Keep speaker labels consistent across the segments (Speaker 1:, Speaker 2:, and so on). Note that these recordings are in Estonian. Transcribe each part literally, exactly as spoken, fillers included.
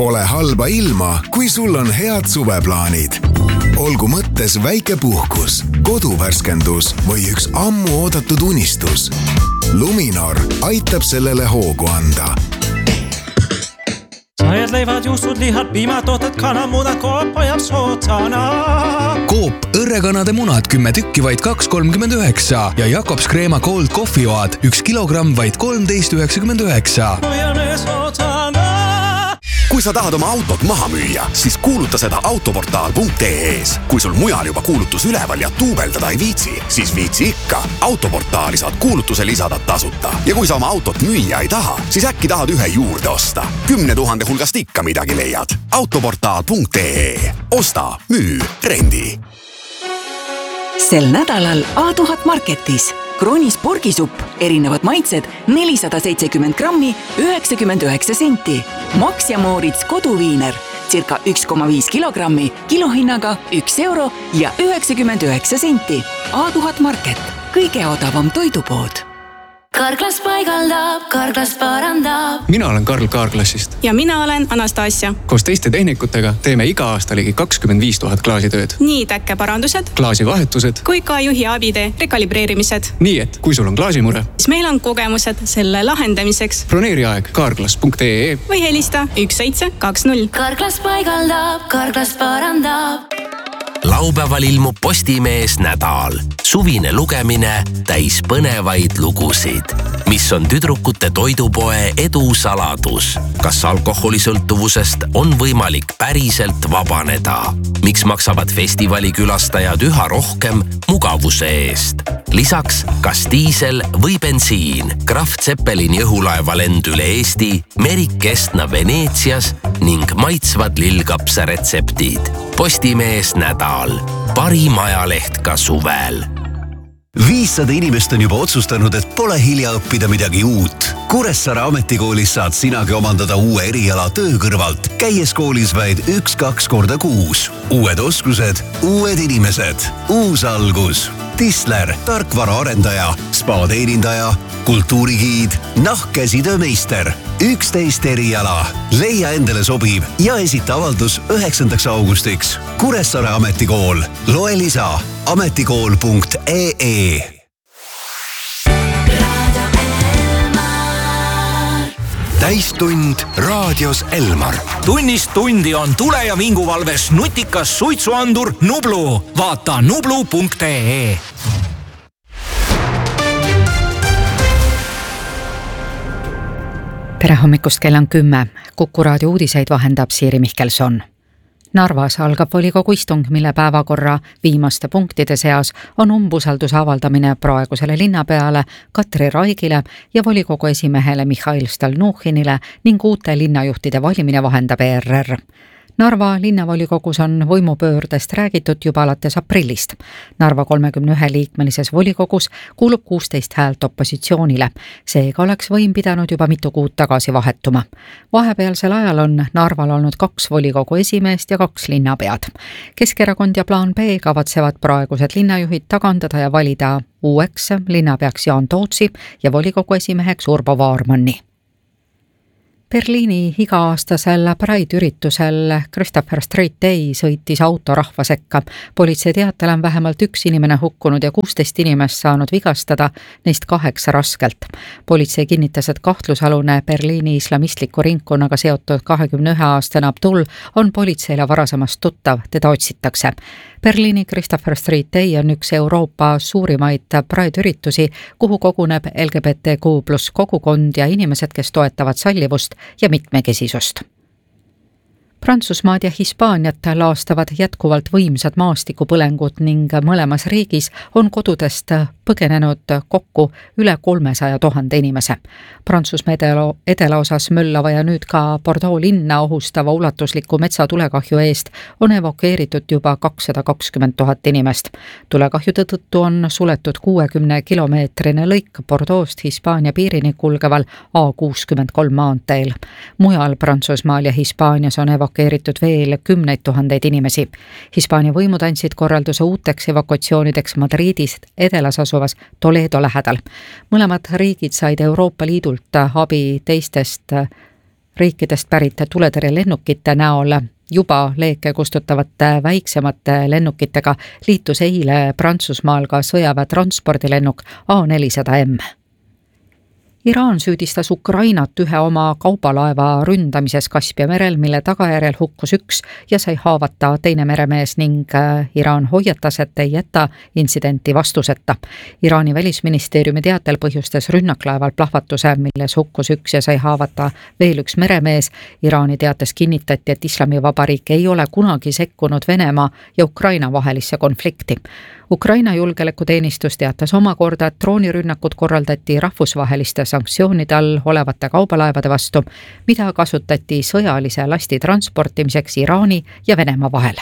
Speaker 1: Pole halba ilma, kui sul on head suveplaanid. Olgu mõttes väike puhkus, koduvärskendus või üks ammu oodatud unistus. Luminor aitab sellele hoogu anda.
Speaker 2: Sajad leivad, juustud, lihad, piimatooted, kanamudad, Coop ajab sootsana.
Speaker 3: Coop õrrekanade munad kümme tükki vaid kaks kolmkümmend üheksa ja Jakobs Kreema Cold Coffee oad üks kilogramm vaid kolmteist üheksakümmend üheksa.
Speaker 4: Kui sa tahad oma autot maha müüa, siis kuuluta seda autoportaal punkt ee-s. Kui sul mujal juba kuulutus üleval ja tuubeldada ei viitsi, siis viitsi ikka. Autoportaali saad kuulutuse lisada tasuta. Ja kui sa oma autot müüa ei taha, siis äkki tahad ühe juurde osta. Kümne tuhande hulgast ikka midagi leiad. autoportaal punkt ee. Osta, müü, rendi.
Speaker 5: Sel nädalal A tuhat Marketis. Kroonis porgisupp, erinevad maitsed, nelisada seitsekümmend grammi, üheksakümmend üheksa senti. Max ja Moritz koduviiner, circa üks koma viis kilogrammi, kilohinnaga üks euro ja üheksakümmend üheksa senti. A tuhat Market, kõige odavam toidupood.
Speaker 6: Karklas paigaldab, Karklas parandab.
Speaker 7: Mina olen Karl Kaarklassist.
Speaker 8: Ja mina olen Anastasia.
Speaker 7: Koos teiste tehnikutega teeme iga aasta ligi kakskümmend viis tuhat klaasitööd.
Speaker 8: Nii täkkeparandused,
Speaker 7: klaasivahetused
Speaker 8: kui ka juhi abide rekalibreerimised.
Speaker 7: Nii et, kui sul on klaasimure,
Speaker 8: siis meil on kogemused selle lahendamiseks.
Speaker 7: Broneeri aeg karklas punkt ee
Speaker 8: või helista üks seitse kaks null.
Speaker 6: Karklas paigaldab, Karklas parandab.
Speaker 9: Laupäeval ilmub Postimees nädal. Suvine lugemine täis põnevaid lugusid. Mis on tüdrukute toidupoe edu saladus? Kas alkoholisõltuvusest on võimalik päriselt vabaneda? Miks maksavad festivali külastajad üha rohkem mugavuse eest? Lisaks, kas diisel või bensiin? Kraft Zeppelini õhulaeva lend üle Eesti, Merik Kestna Veneetsias ning maitsvad lillkapsa retseptid. Postimees nädal. Parim ajaleht ka suvel.
Speaker 10: viissada inimest on juba otsustanud, et pole hilja õppida midagi uut. Kuressaare ametikoolis saad sinagi omandada uue eriala töö kõrvalt, käies koolis vaid üks-kaks korda kuus. Uued oskused, uued inimesed, uus algus. Tisler, tarkvaraarendaja, spa-teenindaja, kultuurigiid, nahkkäsitöömeister. üksteist eriala. Leia endale sobib ja esita avaldus üheksandaks augustiks. Kuressaare ametikool. Loe lisa ametikool punkt ee.
Speaker 1: Täistund raadios Elmar.
Speaker 11: Tunnist tundi on tule- ja vinguvalves nutikas suitsuandur Nublu. Vaata nublu punkt ee.
Speaker 12: Tere hommikust, kell on kümme. Kuku raadio uudiseid vahendab Siiri Mihkelson. Narvas algab volikogu istung, mille päevakorra viimaste punktide seas on umbusalduse avaldamine praegusele linnapeale Katri Raigile ja volikogu esimehele Mihhail Stalnuhhinile ning uute linnajuhtide valimine vahendab E R R. Narva linnavolikogus on võimupöördest räägitud juba alates aprillist. Narva kolmekümne ühe liikmelises volikogus kuulub kuusteist häält opositsioonile. Seega oleks võim pidanud juba mitu kuud tagasi vahetuma. Vahepealsel ajal on Narval olnud kaks volikogu esimeest ja kaks linnapead. Keskerakond ja Plaan B kavatsevad praegused linnajuhid tagandada ja valida uueks linnapeaks Jaan Tootsi ja volikogu esimeheks Urbo Vaarmanni. Berliini iga-aastasel Pride-üritusel Christopher Street Day sõitis auto rahva sekka. Politsei teatel on vähemalt üks inimene hukkunud ja kuusteist inimest saanud vigastada, neist kaheksa raskelt. Politsei kinnitas, et kahtlusalune Berliini islamistliku ringkonnaga seotud kahekümne ühe aastane Abdul on politseile varasemast tuttav, teda otsitakse. Berliini Christopher Street Day on üks Euroopa suurimaid Pride-üritusi, kuhu koguneb L G B T Q plus kogukond ja inimesed, kes toetavad sallivust ja mitmekesisust. Prantsusmaad ja Hispaaniat laastavad jätkuvalt võimsad maastikupõlengud ning mõlemas riigis on kodudest põgenenud kokku üle kolmesaja tuhande inimese. Prantsusmaa edela, edelaosas möllava ja nüüd ka Bordeaux linna ohustava ulatusliku metsatulekahju eest on evakueeritud juba kakssada kakskümmend tuhat inimest. Tulekahju tõttu on suletud kuuekümne kilomeetrine lõik Bordeauxst Hispaania piirini kulgeval A kuuskümmend kolm maanteel. Mujal Prantsusmaal ja Hispaanias on evakueeritud veel kümneid tuhandeid inimesi. Hispaania võimud andsid korralduse uuteks evakuatsioonideks Madridist edelas asuvas Toledo lähedal. Mõlemad riigid said Euroopa Liidult abi teistest riikidest pärit tuletõrjelennukite näol juba leeke kustutavate väiksemate lennukitega liitus eile Prantsusmaal ka sõjaväe transpordilennuk A nelisada M. Iraan süüdistas Ukrainat ühe oma kaubalaeva ründamises Kaspia merel, mille tagajärjel hukkus üks ja sai haavata teine meremees ning Iraan hoiatas, et ei jäta intsidenti vastuseta. Iraani välisministeeriumi teatel põhjustas rünnaklaeval plahvatuse, milles hukkus üks ja sai haavata veel üks meremees. Iraani teates kinnitati, et Islamivabariik ei ole kunagi sekkunud Venemaa ja Ukraina vahelisse konflikti. Ukraina julgeolekuteenistus teatas omakorda, et droonirünnakud korraldati rahvusvaheliste sanktsioonide all olevate kaubalaevade vastu, mida kasutati sõjalise lasti transportimiseks Iraani ja Venemaa vahel.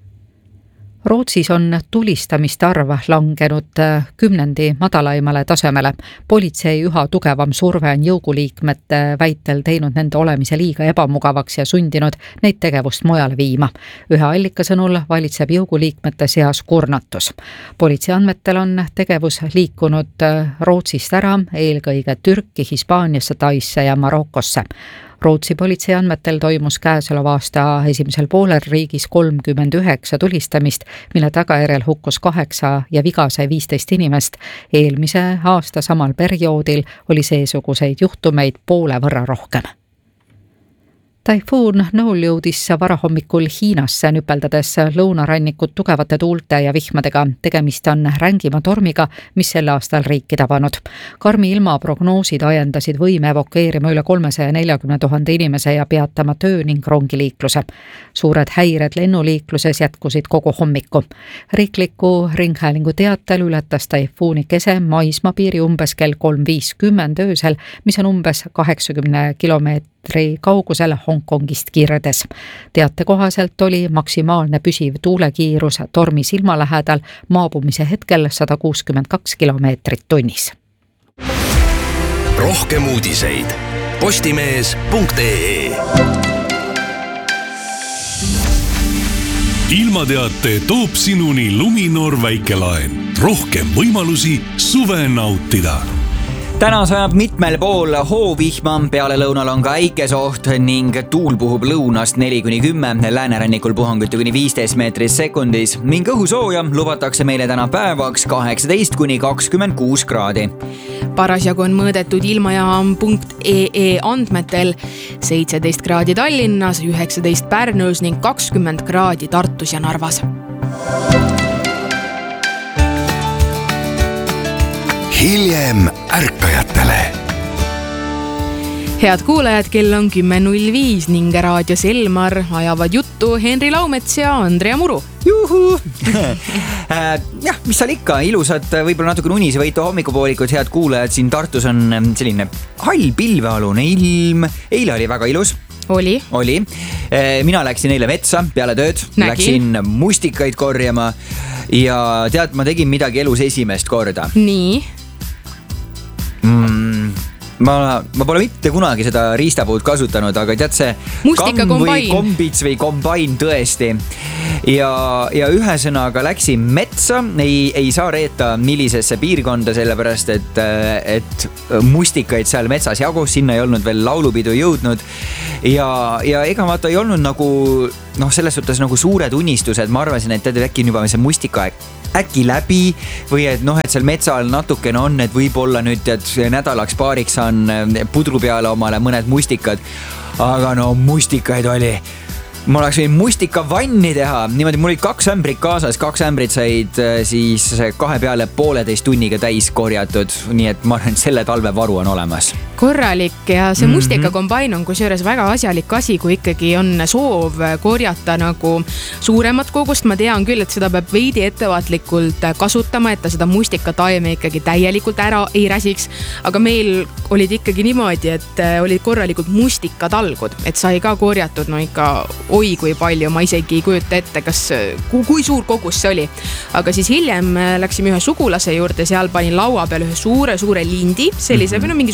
Speaker 12: Rootsis on tulistamiste arv langenud kümnendi madalaimale tasemele. Politsei üha tugevam surve on jõuguliikmete väitel teinud nende olemise liiga ebamugavaks ja sundinud neid tegevust mujale viima. Ühe allika sõnul valitseb jõuguliikmete seas kurnatus. Politsei andmetel on tegevus liikunud Rootsist ära, eelkõige Türki, Hispaaniasse, Taisse ja Marokosse. Rootsi politsei andmetel toimus käesoleva aasta esimesel poolel riigis kolmkümmend üheksa tulistamist, mille tagajärjel hukkus kaheksa ja viga sai viisteist inimest. Eelmise aasta samal perioodil oli seesuguseid juhtumeid poole võrra rohkem. Taifuun Noel jõudis varahommikul Hiinasse nüpeldades lõunarannikut tugevate tuulte ja vihmadega. Tegemist on rängima tormiga, mis sel aastal riiki tabanud. Karmi ilmaprognoosid ajendasid võime evakueerima üle kolmesaja neljakümne tuhande inimese ja peatama töö ning rongiliikluse. Suured häired lennuliikluses jätkusid kogu hommiku. Riikliku ringhäälingu teatel ületas taifuuni kese maismaapiiri umbes kell kolm viiskümmend öösel, mis on umbes kaheksakümne kilomeetrit kaugusel Hongkongist kirdes. Teate kohaselt oli maksimaalne püsiv tuulekiirus tormi silma lähedal maabumise hetkel sada kuuskümmend kaks kilomeetrit tunnis.
Speaker 9: Rohkem uudiseid postimees punkt ee.
Speaker 13: Ilmateate toob sinuni Luminor väikelaen. Rohkem võimalusi suve nautida.
Speaker 14: Täna sajab mitmel pool hoovihma, peale lõunal on ka äikesoht ning tuul puhub lõunast neli kuni kümme, läänerannikul puhanguti kuni viisteist meetrit sekundis ning õhusooja lubatakse meile täna päevaks kaheksateist kuni kakskümmend kuus kraadi.
Speaker 15: Parasjagu on mõõdetud ilmajaam punkt ee andmetel seitseteist kraadi Tallinnas, üheksateist Pärnus ning kakskümmend kraadi Tartus ja Narvas.
Speaker 1: Hiljem ärkajatele.
Speaker 15: Head kuulajad, kell on kümme null viis ning Raadio Selmar ajavad juttu Henri Laumets ja Andrea Muru.
Speaker 14: Juhu! jah, mis seal ikka, ilusad, võib-olla natuke unisi võitu hommikupoolikud, head kuulajad, siin Tartus on selline hall pilvealune ilm. Eile oli väga ilus.
Speaker 15: Oli.
Speaker 14: Oli. Mina läksin eile metsa peale tööd,
Speaker 15: Nägi.
Speaker 14: läksin mustikaid korjama ja tead, ma tegin midagi elus esimest korda.
Speaker 15: Nii?
Speaker 14: Mm, ma, ma pole mitte kunagi seda riistapuud kasutanud, aga tead see
Speaker 15: Mustika
Speaker 14: kamm või
Speaker 15: kombain.
Speaker 14: kombits või kombain tõesti. Ja, ja ühesõnaga läksin metsa, ei, ei saa reeta millisesse piirkonda, sellepärast et, et mustikaid seal metsas jagus, sinna ei olnud veel laulupidu jõudnud ja, ja ega vaata ei olnud nagu, noh, selles suhtes nagu suured unistused, ma arvasin, et tead, äkki juba see mustikaeg äkki läbi või et noh, et seal metsa all natukene on, et võib-olla nüüd tead, nädalaks paariks saan pudru peale omale mõned mustikad, aga no mustikaid oli. Ma oleks võin mustika vanni teha, niimoodi mul olid kaks ämbrit kaasas, kaks ämbrit said siis kahe peale pooleteist tunniga täis korjatud, nii et ma arvan, selle talve varu on olemas.
Speaker 15: Korralik ja see mustika kombain on kusjuures väga asjalik asi, kui ikkagi on soov korjata nagu suuremat kogust. Ma tean küll, et seda peab veidi ettevaatlikult kasutama, et ta seda mustika taime ikkagi täielikult ära ei räsiks, aga meil olid ikkagi niimoodi, et olid korralikult mustikatalgud, et sai ka korjatud no ikka oi kui palju, ma isegi ei kujuta ette, kas, kui, kui suur kogus see oli. Aga siis hiljem läksime ühe sugulase juurde, seal panin laua peal ühe suure, suure lindi, sellise mm-hmm. või no mingisuguse lina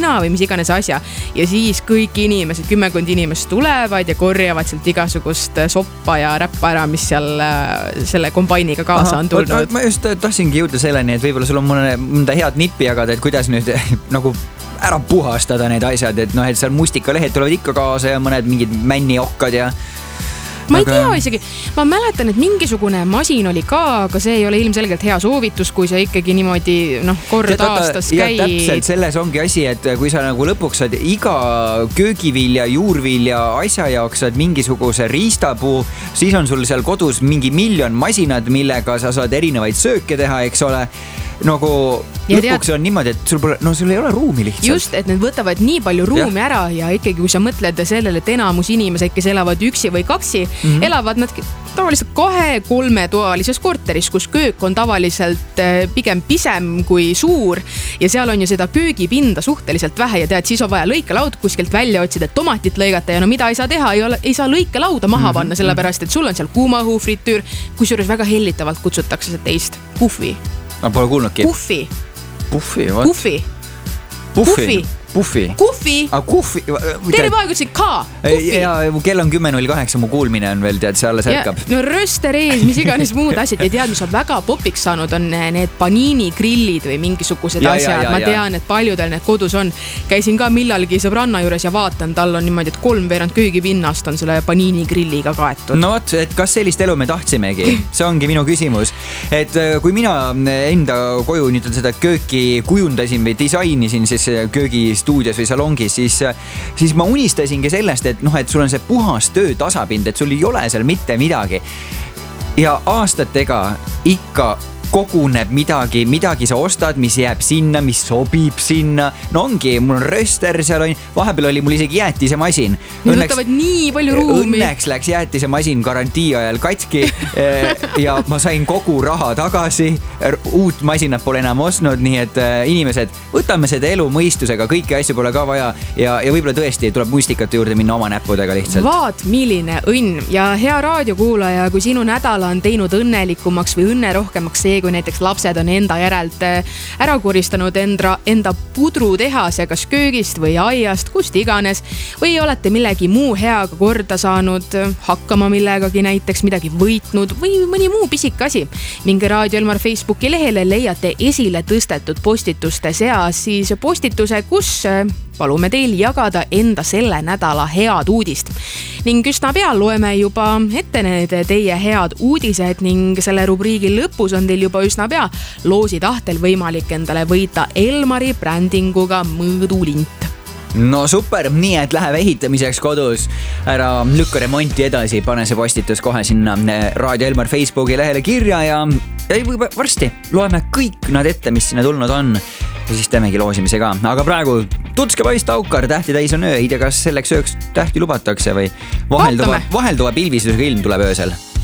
Speaker 15: lina või mis iganes asja. Ja siis kõik inimesed, kümmekond inimest tulevad ja korjavad sealt igasugust soppa ja räppa ära, mis seal selle kombainiga kaasa Aha, on tulnud.
Speaker 14: Ma just tahtsingi jõuda selleni, et võib-olla sul on mõne, mõnda head nippi jagada, et kuidas nüüd nagu ära puhastada need asjad, et noh, et seal mustikalehed tulevad ikka kaasa ja mõned mingid männiokkad ja
Speaker 15: ma ei tea isegi, ma mäletan, et mingisugune masin oli ka, aga see ei ole ilmselgelt hea soovitus, kui sa ikkagi niimoodi noh, kord Tead, aastas käi.
Speaker 14: Ja täpselt selles ongi asi, et kui sa nagu lõpuks saad iga köögivilja, juurvilja asja jaoks saad mingisuguse riistapuu, siis on sul seal kodus mingi miljon masinad, millega sa saad erinevaid sööke teha, eks ole. Nagu ja lõpuks tead, on niimoodi, et sul pole, no sul ei ole ruumi lihtsalt.
Speaker 15: Just, et need võtavad nii palju ruumi ja. ära ja ikkagi, kui sa mõtled sellele, et enamus inimesed, kes elavad üksi või kaksi, mm-hmm. elavad nad tavaliselt kahe-kolme toalises korteris, kus köök on tavaliselt pigem pisem kui suur ja seal on ju seda köögipinda suhteliselt vähe ja tead, siis on vaja lõikelaud kuskilt välja otsida, et tomatit lõigata ja no mida ei saa teha, ei, ole, ei saa lõikelauda maha panna, mm-hmm. sellepärast, et sul on seal kuumaõhu fritüür, kusjuures väga hellitavalt kutsutakse teist puffi.
Speaker 14: Ma pole kuulnudki.
Speaker 15: Puffi.
Speaker 14: Puffi, what?
Speaker 15: Puffi.
Speaker 14: Puffi. Puffi.
Speaker 15: Kuffi.
Speaker 14: Ah, kuffi.
Speaker 15: Terve aeg ütlesin ka. Kuffi.
Speaker 14: Ja kell on kümme null kaheksa, mu kuulmine on veel, tead, see alles ärkab.
Speaker 15: No röster ees, mis iganes muud asjad. Ja tead, mis on väga popiks saanud, on need panini grillid või mingisugused ja, asjad. Ja, ja, Ma tean, et paljudel need kodus on. Käisin ka millalgi sõbranna juures ja vaatan, tal on niimoodi, et kolm veerand köögipinnast on selle panini grilliga kaetud.
Speaker 14: No võt, et kas sellist elu me tahtsimegi? See ongi minu küsimus. Et kui mina enda koju nüüd seda kööki kujundasin või disainisin siis köögistuudios või salongis, siis, siis ma unistasingi sellest, et noh, et sul on see puhas töö tasapind, et sul ei ole seal mitte midagi. Ja aastatega ikka koguneb midagi, midagi sa ostad, mis jääb sinna, mis sobib sinna. No ongi, mul on röster, seal on, vahepeal oli mul isegi jäätise masin.
Speaker 15: Need võtavad nii palju ruumi.
Speaker 14: Õnneks läks jäätise masin garantii ajal katki ja ma sain kogu raha tagasi. Uut masinat pole enam ostnud, nii et inimesed, võtame seda elu mõistusega, kõiki asju pole ka vaja ja, ja võib-olla tõesti tuleb mustikate juurde minna oma näppudega lihtsalt.
Speaker 15: Vaat, milline õnn ja hea raadiokuulaja, kui sinu nädala on teinud õnnelikumaks või õnne rohkemaks see, kui näiteks lapsed on enda järelt ära koristanud enda, enda pudrutehase kas köögist või aiast, kust iganes, või olete millegi muu heaga korda saanud, hakkama millegagi näiteks midagi võitnud või mõni muu pisik asi. Minge Raadio Elmar Facebooki lehele leiate esile tõstetud postituste seas siis postituse, kus palume teil jagada enda selle nädala head uudist. Ning üsna peal loeme juba ette need teie head uudised ning selle rubriigi lõpus on teil juba üsna pea loosi tahtel võimalik endale võita Elmari brändinguga mõõdulint.
Speaker 14: No super, nii et läheb ehitamiseks kodus, ära lükka remonti edasi, pane see postitus kohe sinna Raadio Elmar Facebooki lehele kirja ja, ja varsti loeme kõik nad ette, mis sinna tulnud on ja siis teemegi loosimise ka. Aga praegu tutske poiss Taukar, tähti täis on öö, ei tea, kas selleks ööks tähti lubatakse või vahelduva, vahelduva pilvisusega ilm tuleb öösel.